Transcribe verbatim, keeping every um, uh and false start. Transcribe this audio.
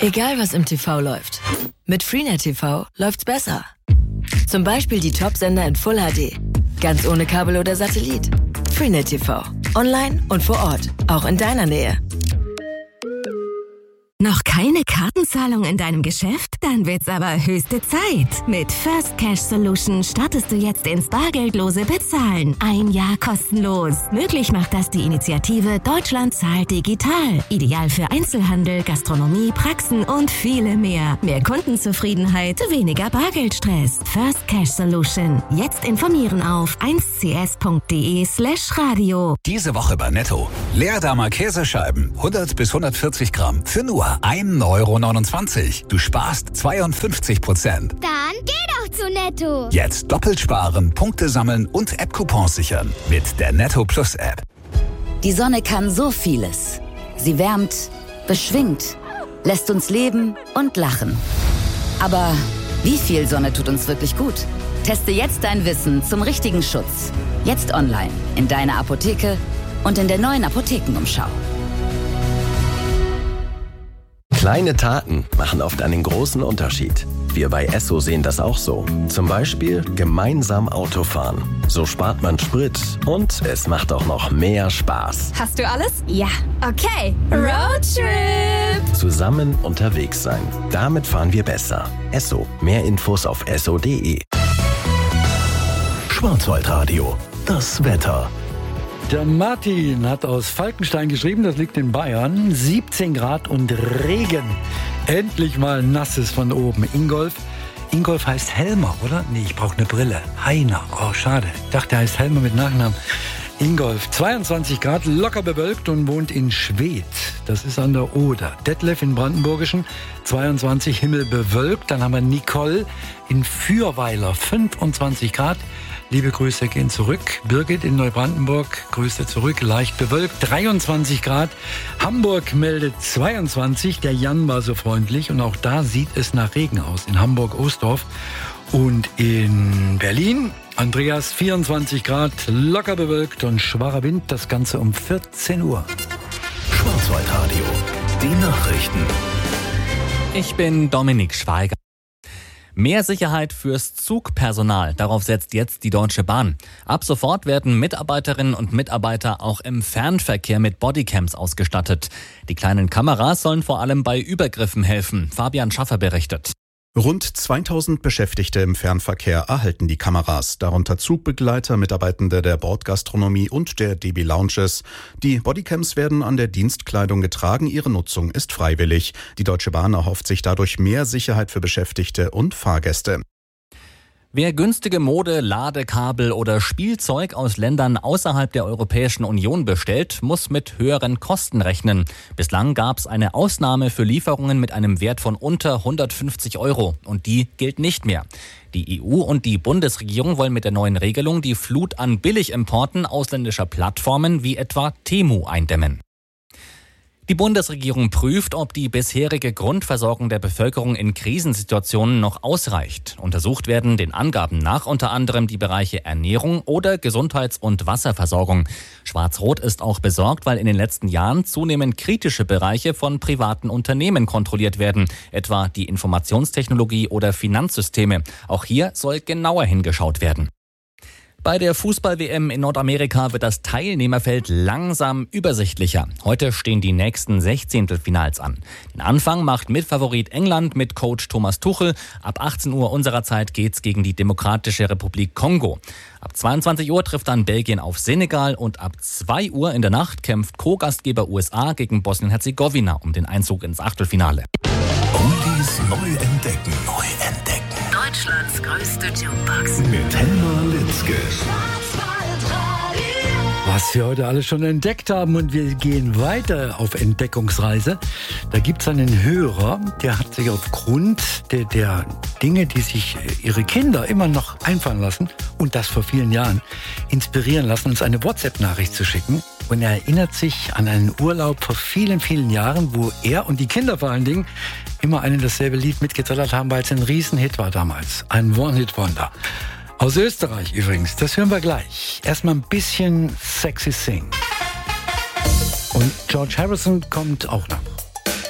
Egal was im T V läuft, mit Freenet T V läuft's besser. Zum Beispiel die Top-Sender in Full H D. Ganz ohne Kabel oder Satellit. Freenet T V. Online und vor Ort. Auch in deiner Nähe. Noch keine Kartenzahlung in deinem Geschäft? Dann wird's aber höchste Zeit. Mit First Cash Solution startest du jetzt ins bargeldlose Bezahlen. Ein Jahr kostenlos. Möglich macht das die Initiative Deutschland zahlt digital. Ideal für Einzelhandel, Gastronomie, Praxen und viele mehr. Mehr Kundenzufriedenheit, weniger Bargeldstress. First Cash Solution. Jetzt informieren auf eins c s punkt d e slash radio. Diese Woche bei Netto. Leerdammer Käsescheiben. hundert bis hundertvierzig Gramm. Für nur ein Euro neunundzwanzig. Du sparst zweiundfünfzig Prozent. Dann geh doch zu Netto. Jetzt doppelt sparen, Punkte sammeln und App-Coupons sichern. Mit der Netto Plus App. Die Sonne kann so vieles. Sie wärmt, beschwingt, lässt uns leben und lachen. Aber wie viel Sonne tut uns wirklich gut? Teste jetzt dein Wissen zum richtigen Schutz. Jetzt online, in deiner Apotheke und in der neuen Apothekenumschau. Kleine Taten machen oft einen großen Unterschied. Wir bei Esso sehen das auch so. Zum Beispiel gemeinsam Autofahren. So spart man Sprit und es macht auch noch mehr Spaß. Hast du alles? Ja. Okay. Roadtrip! Zusammen unterwegs sein. Damit fahren wir besser. Esso. Mehr Infos auf esso punkt de. Schwarzwaldradio. Das Wetter. Der Martin hat aus Falkenstein geschrieben, das liegt in Bayern, siebzehn Grad und Regen. Endlich mal Nasses von oben. Ingolf, Ingolf heißt Helmer, oder? Nee, ich brauche eine Brille. Heiner, oh schade. Ich dachte, er heißt Helmer mit Nachnamen. Ingolf, zweiundzwanzig Grad, locker bewölkt und wohnt in Schwedt. Das ist an der Oder. Detlef in Brandenburgischen, zweiundzwanzig, Himmel bewölkt. Dann haben wir Nicole in Fürweiler, fünfundzwanzig Grad. Liebe Grüße gehen zurück. Birgit in Neubrandenburg, Grüße zurück, leicht bewölkt, dreiundzwanzig Grad. Hamburg meldet zweiundzwanzig, der Jan war so freundlich und auch da sieht es nach Regen aus, in Hamburg-Ostdorf. Und in Berlin, Andreas, vierundzwanzig Grad, locker bewölkt und schwacher Wind, das Ganze um vierzehn Uhr. Schwarzwaldradio, die Nachrichten. Ich bin Dominik Schweiger. Mehr Sicherheit fürs Zugpersonal. Darauf setzt jetzt die Deutsche Bahn. Ab sofort werden Mitarbeiterinnen und Mitarbeiter auch im Fernverkehr mit Bodycams ausgestattet. Die kleinen Kameras sollen vor allem bei Übergriffen helfen. Fabian Schaffer berichtet. Rund zweitausend Beschäftigte im Fernverkehr erhalten die Kameras, darunter Zugbegleiter, Mitarbeitende der Bordgastronomie und der D B Lounges. Die Bodycams werden an der Dienstkleidung getragen, ihre Nutzung ist freiwillig. Die Deutsche Bahn erhofft sich dadurch mehr Sicherheit für Beschäftigte und Fahrgäste. Wer günstige Mode, Ladekabel oder Spielzeug aus Ländern außerhalb der Europäischen Union bestellt, muss mit höheren Kosten rechnen. Bislang gab es eine Ausnahme für Lieferungen mit einem Wert von unter hundertfünfzig Euro und die gilt nicht mehr. Die E U und die Bundesregierung wollen mit der neuen Regelung die Flut an Billigimporten ausländischer Plattformen wie etwa Temu eindämmen. Die Bundesregierung prüft, ob die bisherige Grundversorgung der Bevölkerung in Krisensituationen noch ausreicht. Untersucht werden den Angaben nach unter anderem die Bereiche Ernährung oder Gesundheits- und Wasserversorgung. Schwarz-Rot ist auch besorgt, weil in den letzten Jahren zunehmend kritische Bereiche von privaten Unternehmen kontrolliert werden, etwa die Informationstechnologie oder Finanzsysteme. Auch hier soll genauer hingeschaut werden. Bei der Fußball-W M in Nordamerika wird das Teilnehmerfeld langsam übersichtlicher. Heute stehen die nächsten Sechzehntelfinals an. Den Anfang macht Mitfavorit England mit Coach Thomas Tuchel. Ab achtzehn Uhr unserer Zeit geht's gegen die Demokratische Republik Kongo. Ab zweiundzwanzig Uhr trifft dann Belgien auf Senegal und ab zwei Uhr in der Nacht kämpft Co-Gastgeber U S A gegen Bosnien-Herzegowina um den Einzug ins Achtelfinale. Oldies neu entdecken. Neu entdecken. Deutschlands größte Jukebox. Mit Helma Litzke. Was wir heute alles schon entdeckt haben und wir gehen weiter auf Entdeckungsreise. Da gibt es einen Hörer, der hat sich aufgrund der, der Dinge, die sich ihre Kinder immer noch einfallen lassen und das vor vielen Jahren, inspirieren lassen, uns eine WhatsApp-Nachricht zu schicken. Und er erinnert sich an einen Urlaub vor vielen, vielen Jahren, wo er und die Kinder vor allen Dingen immer ein und dasselbe Lied mitgeträllert haben, weil es ein Riesenhit war damals. Ein One-Hit-Wonder. Aus Österreich übrigens, das hören wir gleich. Erstmal ein bisschen Sexy Sing. Und George Harrison kommt auch noch.